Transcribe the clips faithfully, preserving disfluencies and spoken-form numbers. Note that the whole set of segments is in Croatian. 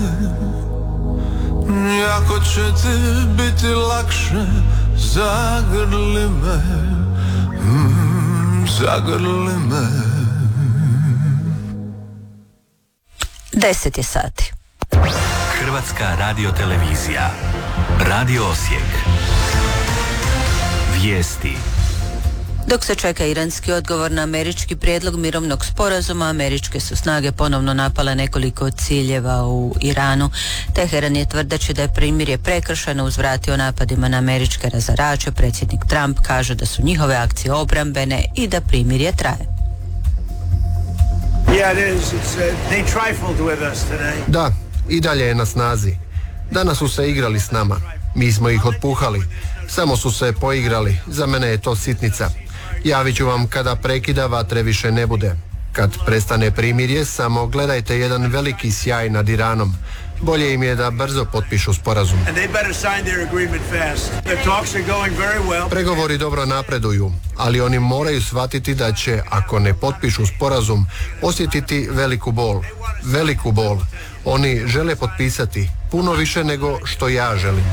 Jako će ti biti lakše, zagrli me, mm, zagrli me. Deset je sati. Hrvatska radiotelevizija. Radio Osijek. Vijesti. Dok se čeka iranski odgovor na američki prijedlog mirovnog sporazuma, američke su snage ponovno napale nekoliko ciljeva u Iranu. Teheran je tvrdeći da je primirje prekršeno, uzvratio napadima na američke razarače. Predsjednik Trump kaže da su njihove akcije obrambene i da primirje traje. Da, i dalje je na snazi. Danas su se igrali s nama. Mi smo ih otpuhali. Samo su se poigrali. Za mene je to sitnica. Javit ću vam kada prekida vatre više ne bude. Kad prestane primirje, samo gledajte jedan veliki sjaj nad Iranom. Bolje im je da brzo potpišu sporazum. Pregovori dobro napreduju, ali oni moraju shvatiti da će, ako ne potpišu sporazum, osjetiti veliku bol. Veliku bol. Oni žele potpisati puno više nego što ja želim.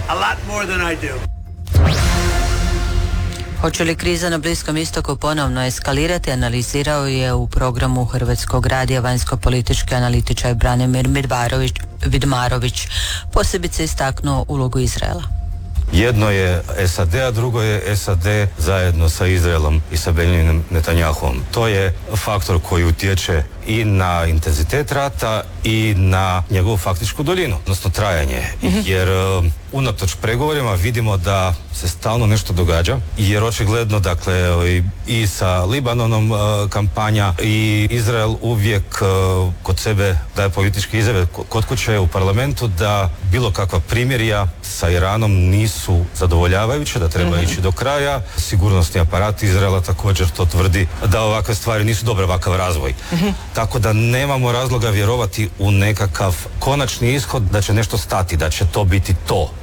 Hoće li kriza na Bliskom istoku ponovno eskalirati, analizirao je u programu Hrvatskog radija vanjsko-politički analitičar Branimir Vidmarović, Vidmarović, posebice istaknuo ulogu Izraela. Jedno je S A D, a drugo je S A D zajedno sa Izraelom i sa Benjaminom Netanyahom. To je faktor koji utječe i na intenzitet rata i na njegovu faktičku duljinu, odnosno trajanje. Mm-hmm. Jer uh, unatoč pregovorima vidimo da se stalno nešto događa, jer očigledno, dakle, i, i sa Libanonom uh, kampanja i Izrael uvijek uh, kod sebe daje političke izjave kod kuće u parlamentu da bilo kakva primirja sa Iranom nisu zadovoljavajuće, da treba mm-hmm. ići do kraja. Sigurnosni aparat Izraela također to tvrdi da ovakve stvari nisu dobre, ovakav razvoj. Mm-hmm. Tako da nemamo razloga vjerovati u nekakav konačni ishod da će nešto stati, da će to biti to.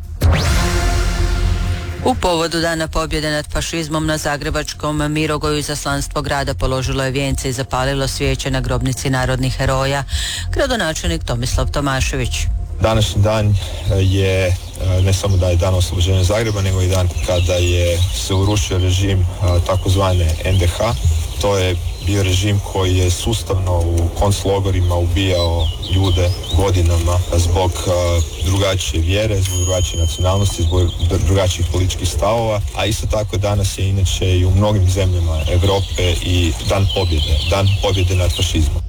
U povodu Dana pobjede nad fašizmom na zagrebačkom Mirogoju izaslanstvo grada položilo je vijence i zapalilo svijeće na grobnici narodnih heroja. Gradonačelnik Tomislav Tomašević. Današnji dan je ne samo da je dan oslobođenja Zagreba, nego i dan kada je se urušio režim takozvane N D H. To je bio režim koji je sustavno u konclogorima ubijao ljude godinama zbog uh, drugačije vjere, zbog drugačije nacionalnosti, zbog drugačijih političkih stavova, a isto tako danas je inače i u mnogim zemljama Europe i dan pobjede, dan pobjede nad fašizmom.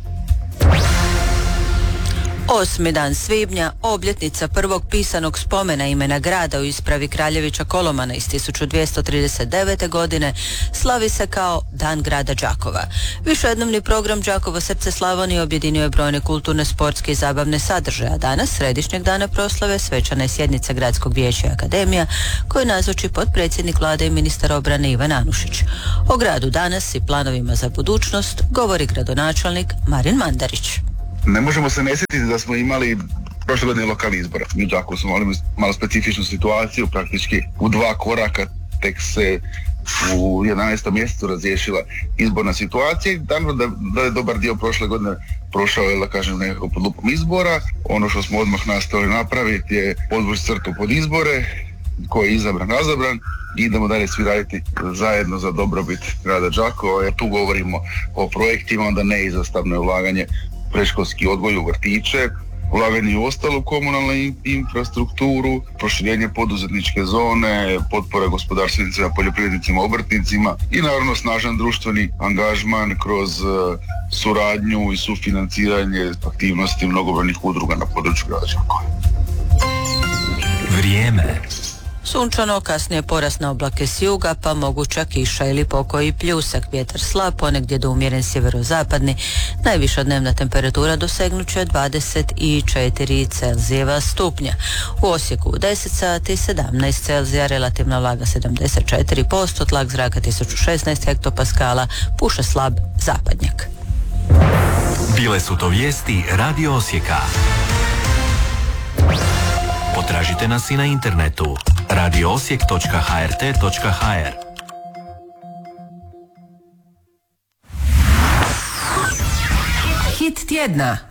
Osmi dan svibnja, obljetnica prvog pisanog spomena imena grada u ispravi Kraljevića Kolomana iz tisuću dvjesto trideset devete. godine, slavi se kao Dan grada Đakova. Višednevni program Đakovo srce Slavonije objedinio je brojne kulturne, sportske i zabavne sadržaje, a danas, središnjeg dana proslave, svečana je sjednica Gradskog vijeća i akademija, koju nazoči potpredsjednik vlade i ministar obrane Ivan Anušić. O gradu danas i planovima za budućnost govori gradonačelnik Marin Mandarić. Ne možemo se ne sjetiti da smo imali prošle godine lokalni izbora. Mi u Đakovu smo imali malo specifičnu situaciju, praktički u dva koraka tek se u jedanaestom mjesecu razriješila izborna situacija. Naravno da, da je dobar dio prošle godine prošao je, da kažem, nekako pod lupom izbora. Ono što smo odmah nastavili napraviti je podvući crtu pod izbore, koji je izabran, razabran, i idemo dalje svi raditi zajedno za dobrobit grada Đakova. Jer tu govorimo o projektima, onda neizostavno ulaganje predškolski odgoj u vrtiće, ulaganje u ostalu komunalnu infrastrukturu, proširenje poduzetničke zone, potpora gospodarstvenicima, poljoprivrednicima, obrtnicima i naravno snažan društveni angažman kroz suradnju i sufinanciranje aktivnosti mnogobrojnih udruga na području grada Đakova. Vrijeme. Sunčano, kasnije porast na oblake s juga, pa moguća kiša ili pokoji pljusak, vjetar slab, ponegdje do umjeren sjeverozapadni. Najviša dnevna temperatura dosegnut će dvadeset četiri Celzijeva stupnja. U Osijeku u deset sati sedamnaest Celzija, relativna vlaga sedamdeset četiri posto, tlak zraka tisuću šesnaest hektopaskala, puše slab zapadnjak. Bile su to vijesti Radio Osijeka. Potražite nas i na internetu radio osijek točka h r t točka h r. Hit tjedna.